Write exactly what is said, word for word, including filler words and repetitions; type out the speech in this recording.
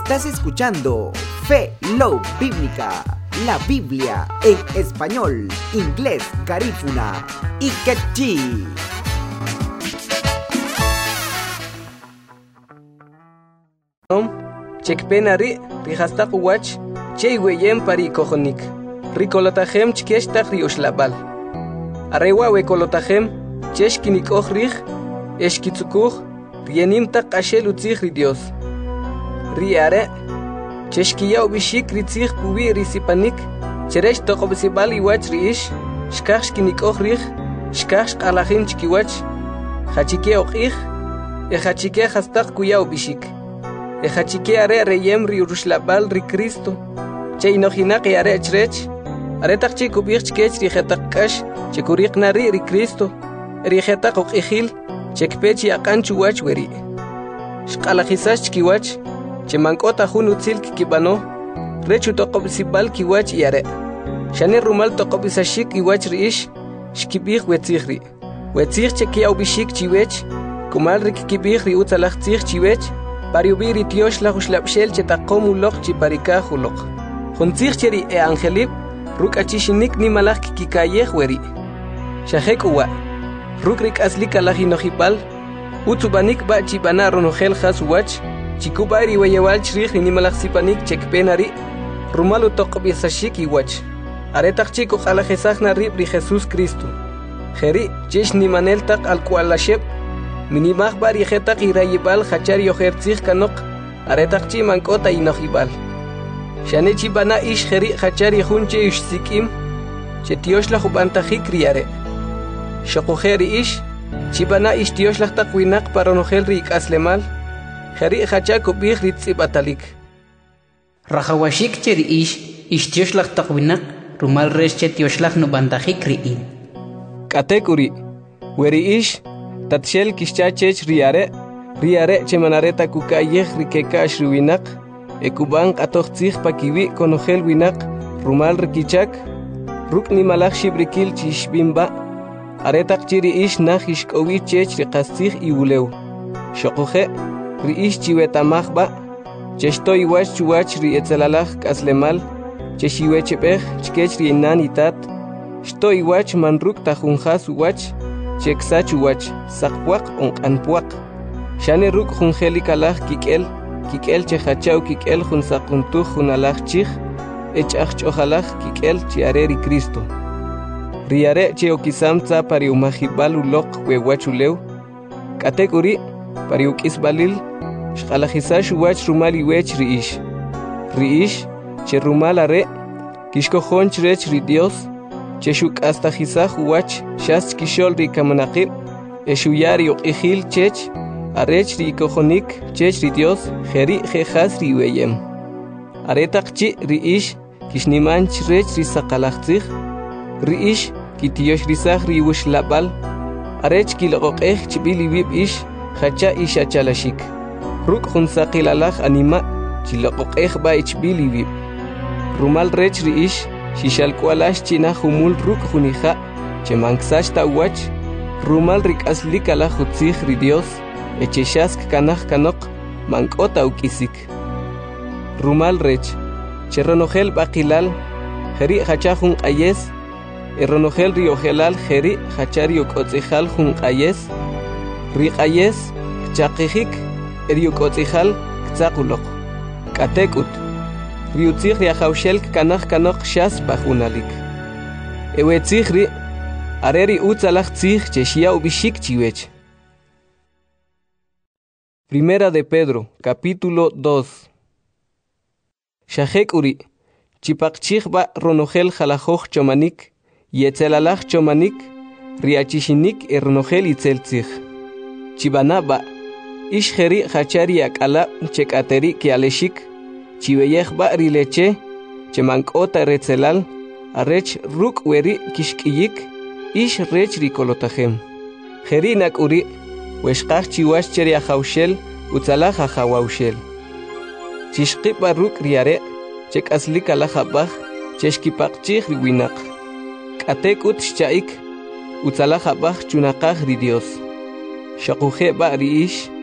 Estás escuchando Fe Love Bíblica, la Biblia en español, inglés, garífuna y quechí. Chekpenari rihastaq wach chay weyem pari kojonik rikolotajem chkeshtaq rioshlabal arewa wekolotajem cheshkinik ojrij eshkitsukuj rienimtaq ashel utzij ri Dios riare cheshkiyaw bishik ritzij puwi risipanik cheresh toqobsibal iwach riish shkaj shkinik ojrij shkaj shqalajin chkiwach hachike oqij e hachike hastaq kuyaw bishik Ejachike are reyem ri urushlabal ri Cristo. Chay nohinaki are chrech. Aretak chi kubich kech ri jetak kash. Chekurik nari ri Cristo. Ri jetak okihil. Chekpechi akan chuwach weri. Shkalajisash kiwach. Chemankota hun utzil kikibano. Rechu tokobsibal kiwach yare. Shane rumal tokobisashik iwach riish. Shkibich wetzihri. Wetzih chekiaw bishik chiwech. Kumal ri kikibich ri utzalach tzih chiwech. Pariubiri tiosh la huslapshel chetakomu lok chiparika hulok. Juntzich cheri e angelip, ruk achishinik ni malak kikayeh weri. Shahek uwa, ruk rik aslika la hinojipal, utsubanik ba chibana ronogel has wach, chikubari wayewal chrich ni malak sipanik chekpenari, rumalu tokobisashik iwach. Aretak chico jalajesach na ribri Jesus Cristo. Jeri, chish ni manel tak al kualashep, Minimag bari jetak irayibal hachar yohertzich kanok aretak chi mankota inojibal. Shane chibana ish jeri hachar yehunche ish sikim chetiosh la hubantajik riare. Shokujeri ish chibana ish tiosh la takwinak paronogel rik aslemal jeri hachar kubich ritzibatalik. Rajawashik cheri ish ish tiosh la takwinak rumal res chetiosh la nubantajik riin. Katekuri weri ish Tatshel kishchachech riare, riare chemanareta kukayeh rikeka shruwinak, ekuban atochtzich pakiwi konogel winak, rumal rikichak, ruk ni malach shibrikil chishbimba, aretak chiri ish nach ishkowi chech rikastich iuleu. Shokoje, ri ish chiwetamachba, cheshto iwach chuwach ri etzelalach kaslemal, cheshiwechepech chkech riinan itat, shto iwach manruk tajunjas uwach, Cheksach wach, sakpuak on anpuak. Shane ruk jungelikalah kikel, kikel chehachau kikel jun sakuntu junalah chich, echach chojalach kikel chiareri Cristo. Riare cheokisam tza pariumajibal ulok wewachuleu. Katekuri, pariukisbalil, shalajisash wach rumali wech riish. Riish, che rumalare, kishkojon chrech ri Dios. Cheshuk hasta jizaj wach, shas kishol ri kamanakib, eshuyari oqihil chech, arech ri kojonik, chech ri Dios, jeri jejas ri weyem. Aretak chi ri ish, kishniman chrech ri sakalachtzich, ri ish, kitiosh rizaj ri wushlabal, arech kiloqeh chibili wib ish, hacha ish achalashik. Ruk hun sakilalach anima, chiloqeh ba ichbili wib. Rumal rech ri ish, Shishal kualash china humul ruk hunija, chemanksash ta wach, rumal rik aslika la hutzich ri Dios, echeshask kanach kanok, mankota ukisik. Rumal rech, cheronogel bakilal, jeri hachahun ayes, eronogel riogelal jeri hachari okotzihal hun ayes, rik ayes, kchakihik, eriokotzihal, kzakulok, katekut. Riutzich riajaushel kanach kanok shas bajunalik. Ewetzihri, areri utzalach tzich cheshia ubishik chiwech. Primera de Pedro, capítulo dos. Shahek uri, chipakchich ba ronogel jalajoch chomanik, yetzelalach chomanik, riachishinik eronogel itzeltzich. Chibana ba, ish jeri hachari akala chekateri kialeshik, Chiveyej ba rileche, chemankota retzelal, arech ruk weri kishkiyik, ish rech rikolotajem. Jerinak uri, weshkach chiwash cheri ajaushel, utzalaj ajawaushel. Chishkip ba ruk riare, chek aslik alajabaj, cheshkipakchich riwinak. Katek ut shchaik, utzalaj abaj chunakaj ri Dios. Shakuje ba riish,